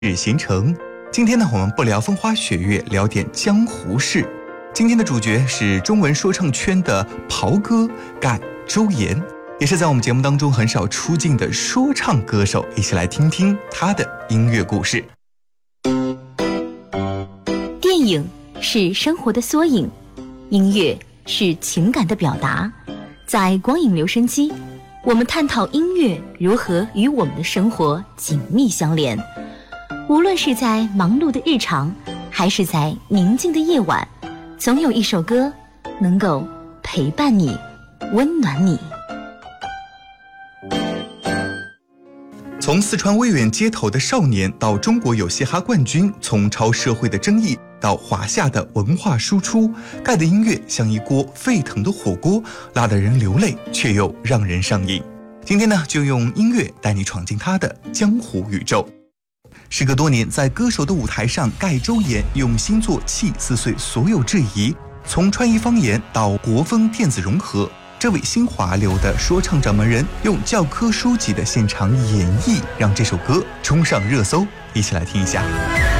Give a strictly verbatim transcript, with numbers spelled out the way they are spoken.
日行程。今天呢，我们不聊风花雪月，聊点江湖事。今天的主角是中文说唱圈的袍哥盖周岩，也是在我们节目当中很少出镜的说唱歌手，一起来听听他的音乐故事。 电影是生活的缩影，音乐是情感的表达。在光影留声机，我们探讨音乐如何与我们的生活紧密相连。无论是在忙碌的日常，还是在宁静的夜晚，总有一首歌能够陪伴你，温暖你。 从四川威远街头的少年到中国有嘻哈冠军，从超社会的争议到华夏的文化输出，盖的音乐像一锅沸腾的火锅，辣得人流泪，却又让人上瘾。今天呢，就用音乐带你闯进他的江湖宇宙。时隔多年，在歌手的舞台上，盖周岩用新作气撕碎所有质疑，从川渝方言到国风电子融合，这位新华流的说唱掌门人用教科书级的现场演绎，让这首歌冲上热搜。一起来听一下。